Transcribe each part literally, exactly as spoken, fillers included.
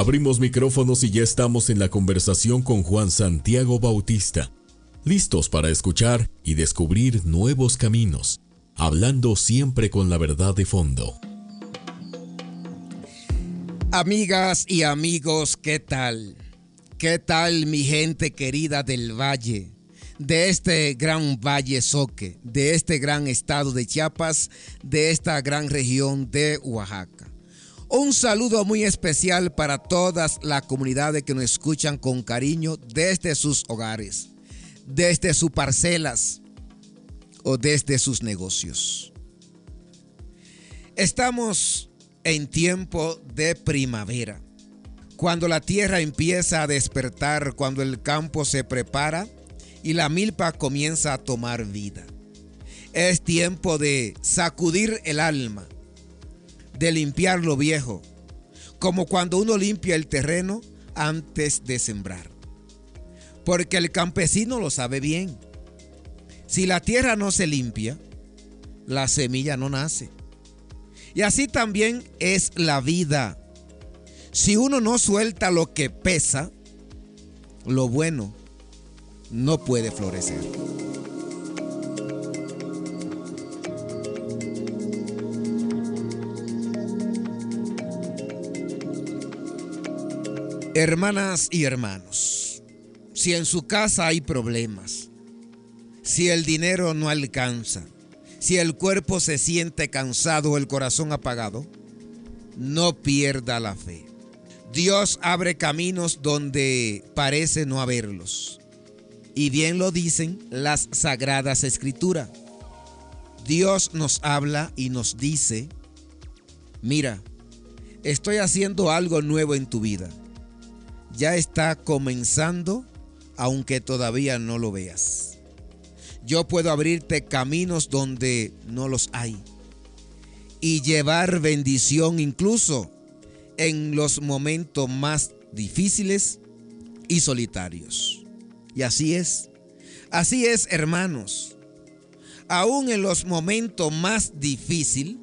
Abrimos micrófonos y ya estamos en la conversación con Juan Santiago Bautista, listos para escuchar y descubrir nuevos caminos, hablando siempre con la verdad de fondo. Amigas y amigos, ¿qué tal? ¿Qué tal mi gente querida del valle? De este gran valle Soque, de este gran estado de Chiapas, de esta gran región de Oaxaca. Un saludo muy especial para todas las comunidades que nos escuchan con cariño desde sus hogares, desde sus parcelas o desde sus negocios. Estamos en tiempo de primavera, cuando la tierra empieza a despertar, cuando el campo se prepara y la milpa comienza a tomar vida. Es tiempo de sacudir el alma, de limpiar lo viejo, como cuando uno limpia el terreno antes de sembrar. Porque el campesino lo sabe bien. Si la tierra no se limpia, la semilla no nace. Y así también es la vida. Si uno no suelta lo que pesa, lo bueno no puede florecer. Hermanas y hermanos, si en su casa hay problemas, si el dinero no alcanza, si el cuerpo se siente cansado o el corazón apagado, no pierda la fe. Dios abre caminos donde parece no haberlos. Y bien lo dicen las Sagradas Escrituras. Dios nos habla y nos dice: mira, estoy haciendo algo nuevo en tu vida. Ya está comenzando, aunque todavía no lo veas. Yo puedo abrirte caminos donde no los hay y llevar bendición incluso en los momentos más difíciles y solitarios. Y así es, así es, hermanos. Aún en los momentos más difíciles,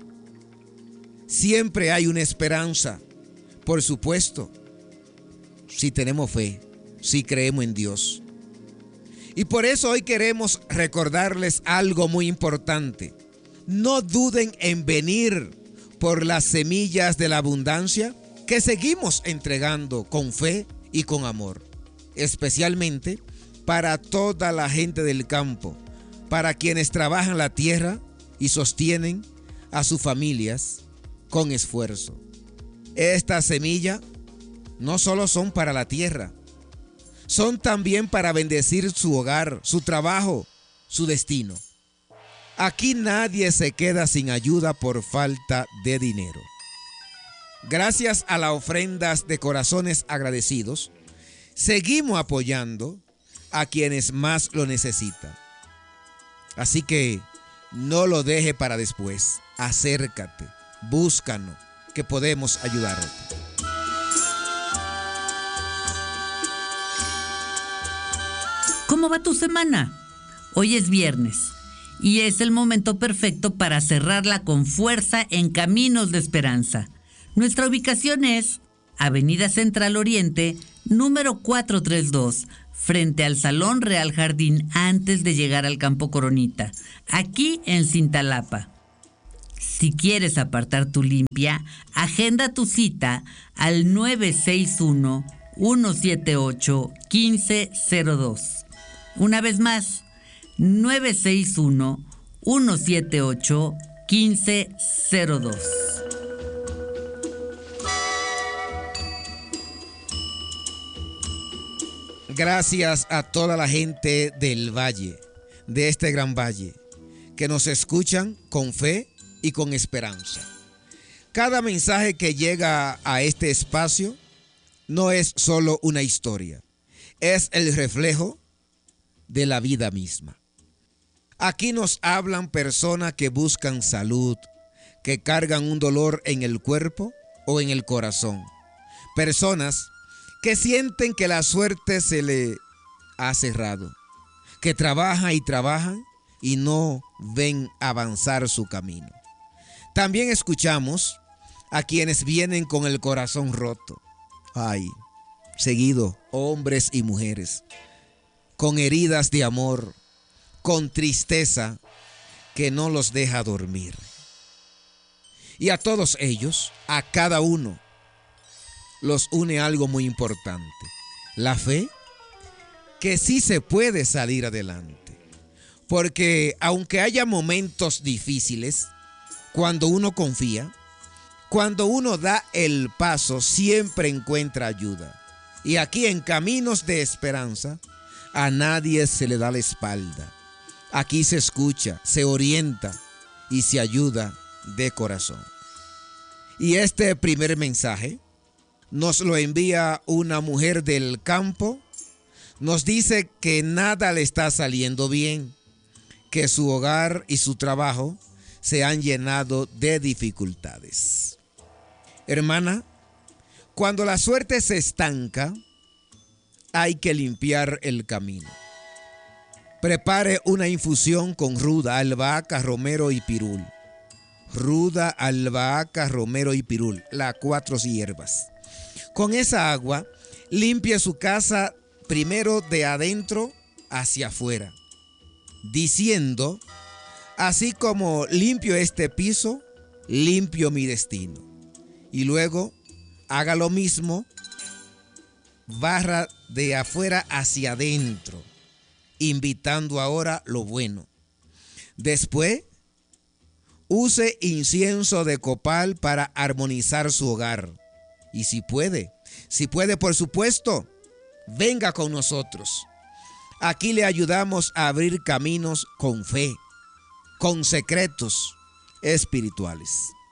siempre hay una esperanza, por supuesto. Si tenemos fe, si creemos en Dios. Y por eso hoy queremos recordarles algo muy importante. No duden en venir por las semillas de la abundancia que seguimos entregando con fe y con amor. Especialmente para toda la gente del campo, para quienes trabajan la tierra y sostienen a sus familias con esfuerzo. Esta semilla no solo son para la tierra, son también para bendecir su hogar, su trabajo, su destino. Aquí nadie se queda sin ayuda por falta de dinero. Gracias a las ofrendas de corazones agradecidos, seguimos apoyando a quienes más lo necesitan. Así que no lo deje para después. Acércate, búscanos, que podemos ayudarte. ¿Cómo va tu semana? Hoy es viernes y es el momento perfecto para cerrarla con fuerza en Caminos de Esperanza. Nuestra ubicación es Avenida Central Oriente, número cuatrocientos treinta y dos, frente al Salón Real Jardín antes de llegar al Campo Coronita, aquí en Cintalapa. Si quieres apartar tu limpia, agenda tu cita al nueve seis uno, uno siete ocho, uno cinco cero dos. Una vez más, nueve seis uno, uno siete ocho, uno cinco cero dos. Gracias a toda la gente del valle, de este gran valle, que nos escuchan con fe y con esperanza. Cada mensaje que llega a este espacio no es solo una historia, es el reflejo de la vida misma. Aquí nos hablan personas que buscan salud, que cargan un dolor en el cuerpo o en el corazón. Personas que sienten que la suerte se le ha cerrado, que trabajan y trabajan y no ven avanzar su camino. También escuchamos a quienes vienen con el corazón roto. Ay, seguido, hombres y mujeres, con heridas de amor, con tristeza que no los deja dormir. Y a todos ellos, a cada uno, los une algo muy importante: la fe, que sí se puede salir adelante. Porque aunque haya momentos difíciles, cuando uno confía, cuando uno da el paso, siempre encuentra ayuda. Y aquí en Caminos de Esperanza, a nadie se le da la espalda. Aquí se escucha, se orienta y se ayuda de corazón. Y este primer mensaje nos lo envía una mujer del campo. Nos dice que nada le está saliendo bien, que su hogar y su trabajo se han llenado de dificultades. Hermana, cuando la suerte se estanca, hay que limpiar el camino. Prepare una infusión con ruda, albahaca, romero y pirul. Ruda, albahaca, romero y pirul, las cuatro hierbas. Con esa agua, limpie su casa primero de adentro hacia afuera, diciendo: así como limpio este piso, limpio mi destino. Y luego haga lo mismo, barra de afuera hacia adentro, invitando ahora lo bueno. Después, use incienso de copal para armonizar su hogar. Y si puede, si puede, por supuesto, venga con nosotros. Aquí le ayudamos a abrir caminos con fe, con secretos espirituales.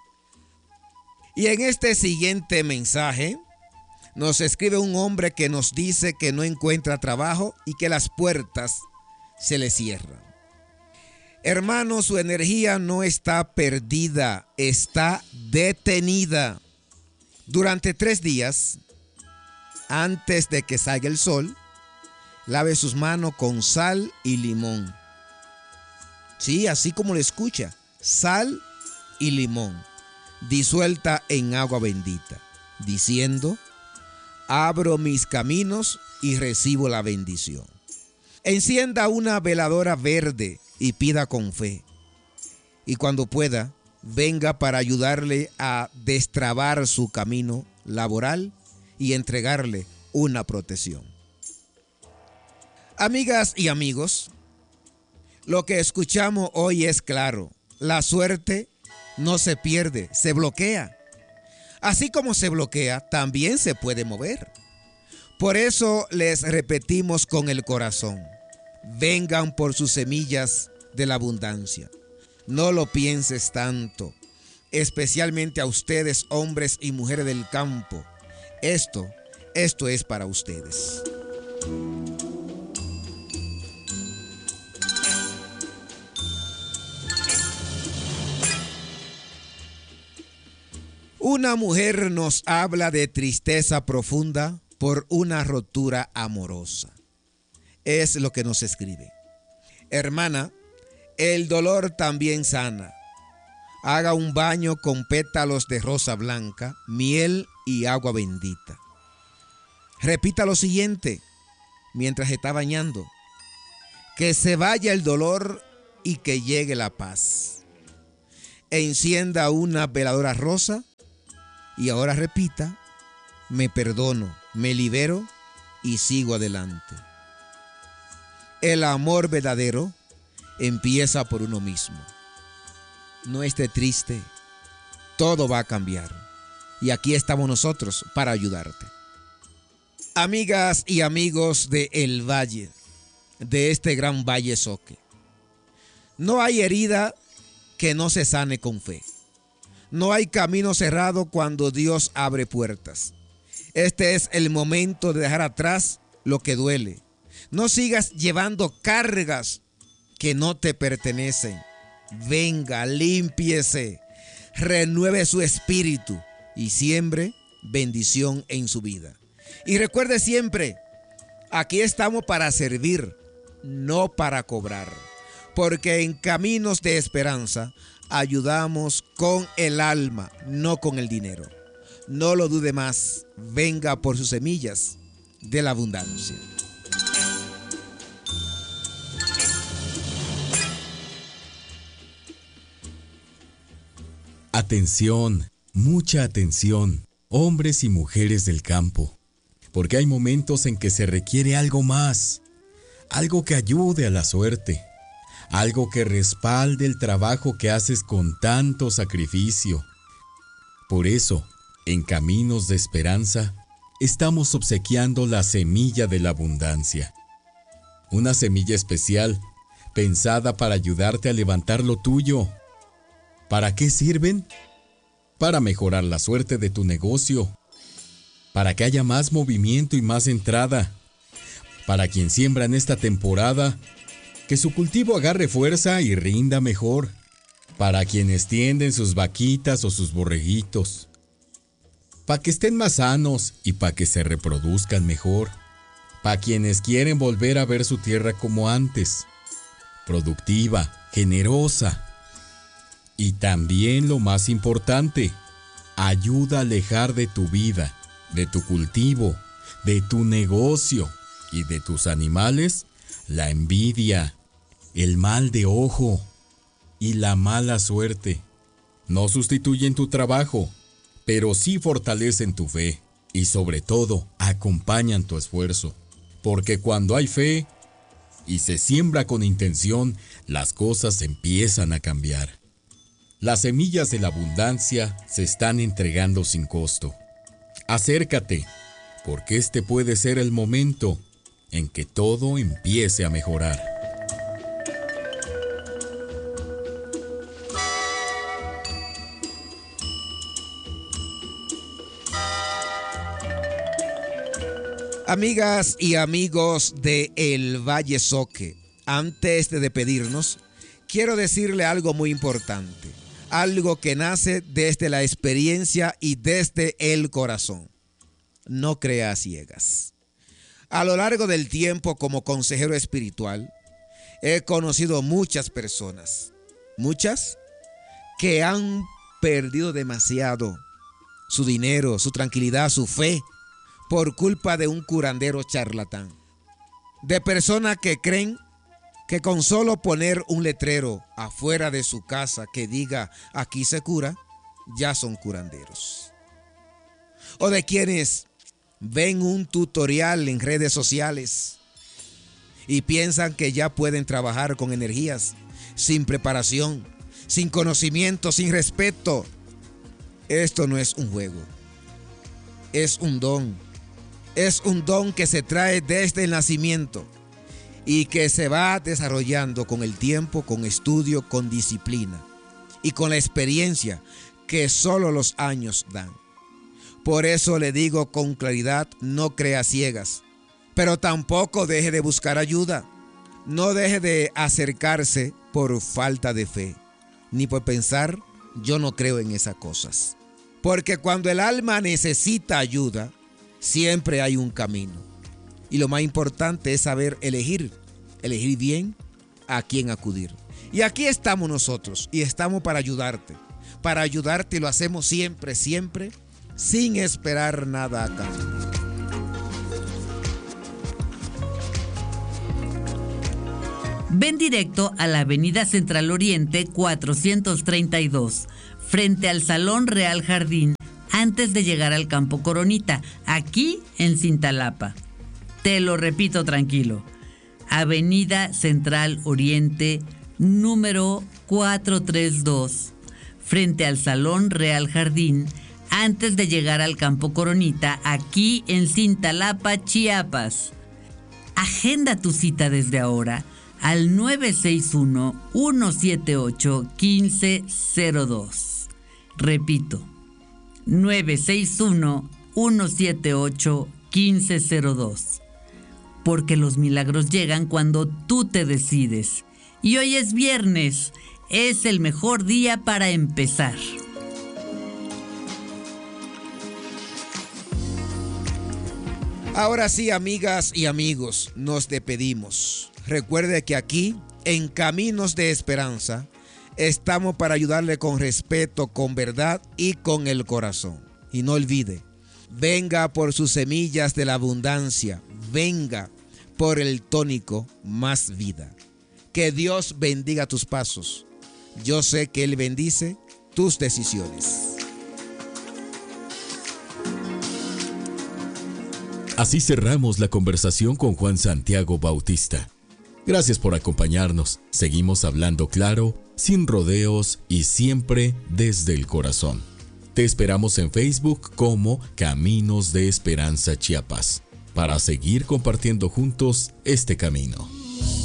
Y en este siguiente mensaje nos escribe un hombre que nos dice que no encuentra trabajo y que las puertas se le cierran. Hermano, su energía no está perdida, está detenida. Durante tres días, antes de que salga el sol, lave sus manos con sal y limón. Sí, así como lo escucha, sal y limón, disuelta en agua bendita, diciendo: abro mis caminos y recibo la bendición. Encienda una veladora verde y pida con fe. Y cuando pueda, venga para ayudarle a destrabar su camino laboral y entregarle una protección. Amigas y amigos, lo que escuchamos hoy es claro: la suerte no se pierde, se bloquea. Así como se bloquea, también se puede mover. Por eso les repetimos con el corazón: vengan por sus semillas de la abundancia. No lo pienses tanto, especialmente a ustedes, hombres y mujeres del campo. Esto, esto es para ustedes. Una mujer nos habla de tristeza profunda por una rotura amorosa. Es lo que nos escribe. Hermana, el dolor también sana. Haga un baño con pétalos de rosa blanca, miel y agua bendita. Repita lo siguiente mientras está bañando: que se vaya el dolor y que llegue la paz. Encienda una veladora rosa y ahora repita: me perdono, me libero y sigo adelante. El amor verdadero empieza por uno mismo. No esté triste, todo va a cambiar. Y aquí estamos nosotros para ayudarte. Amigas y amigos de El Valle, de este gran Valle Soque, no hay herida que no se sane con fe. No hay camino cerrado cuando Dios abre puertas. Este es el momento de dejar atrás lo que duele. No sigas llevando cargas que no te pertenecen. Venga, límpiese, renueve su espíritu y siembre bendición en su vida. Y recuerde siempre, aquí estamos para servir, no para cobrar. Porque en Caminos de Esperanza ayudamos con el alma, no con el dinero. no lo dude más, venga por sus semillas de la abundancia. Atención, mucha atención, hombres y mujeres del campo, porque hay momentos en que se requiere algo más, algo que ayude a la suerte, algo que respalde el trabajo que haces con tanto sacrificio. Por eso, en Caminos de Esperanza, estamos obsequiando la semilla de la abundancia. Una semilla especial, pensada para ayudarte a levantar lo tuyo. ¿Para qué sirven? Para mejorar la suerte de tu negocio, para que haya más movimiento y más entrada, para quien siembra en esta temporada, que su cultivo agarre fuerza y rinda mejor, para quienes tienden sus vaquitas o sus borreguitos, para que estén más sanos y para que se reproduzcan mejor, para quienes quieren volver a ver su tierra como antes, productiva, generosa. Y también lo más importante, ayuda a alejar de tu vida, de tu cultivo, de tu negocio y de tus animales la envidia, el mal de ojo y la mala suerte. No sustituyen tu trabajo, pero sí fortalecen tu fe y sobre todo acompañan tu esfuerzo. Porque cuando hay fe y se siembra con intención, las cosas empiezan a cambiar. Las semillas de la abundancia se están entregando sin costo. Acércate, porque este puede ser el momento en que todo empiece a mejorar. Amigas y amigos de El Valle Soque, antes de despedirnos, quiero decirle algo muy importante. Algo que nace desde la experiencia y desde el corazón. No crea a ciegas. A lo largo del tiempo como consejero espiritual, he conocido muchas personas, muchas, que han perdido demasiado su dinero, su tranquilidad, su fe, por culpa de un curandero charlatán. De personas que creen que con solo poner un letrero afuera de su casa que diga aquí se cura, ya son curanderos. O de quienes ven un tutorial en redes sociales y piensan que ya pueden trabajar con energías sin preparación, sin conocimiento, sin respeto. Esto no es un juego, es un don. Es un don que se trae desde el nacimiento y que se va desarrollando con el tiempo, con estudio, con disciplina y con la experiencia que solo los años dan. Por eso le digo con claridad, no crea ciegas, pero tampoco deje de buscar ayuda. No deje de acercarse por falta de fe, ni por pensar, yo no creo en esas cosas. Porque cuando el alma necesita ayuda, siempre hay un camino. Y lo más importante es saber elegir, elegir bien a quién acudir. Y aquí estamos nosotros y estamos para ayudarte. Para ayudarte y lo hacemos siempre, siempre, sin esperar nada a cambio. Ven directo a la Avenida Central Oriente cuatrocientos treinta y dos, frente al Salón Real Jardín, antes de llegar al Campo Coronita, aquí en Cintalapa. Te lo repito tranquilo. Avenida Central Oriente, número cuatrocientos treinta y dos, frente al Salón Real Jardín, antes de llegar al Campo Coronita, aquí en Cintalapa, Chiapas. Agenda tu cita desde ahora al nueve seis uno, uno siete ocho, uno cinco cero dos. Repito, nueve seis uno, uno siete ocho, uno cinco cero dos. Porque los milagros llegan cuando tú te decides. Y hoy es viernes, es el mejor día para empezar. Ahora sí, amigas y amigos, nos despedimos. Recuerde que aquí, en Caminos de Esperanza, estamos para ayudarle con respeto, con verdad y con el corazón. Y no olvide, venga por sus semillas de la abundancia, venga por el tónico Más Vida. Que Dios bendiga tus pasos. Yo sé que Él bendice tus decisiones. Así cerramos la conversación con Juan Santiago Bautista. Gracias por acompañarnos. Seguimos hablando claro, sin rodeos y siempre desde el corazón. Te esperamos en Facebook como Caminos de Esperanza Chiapas, para seguir compartiendo juntos este camino.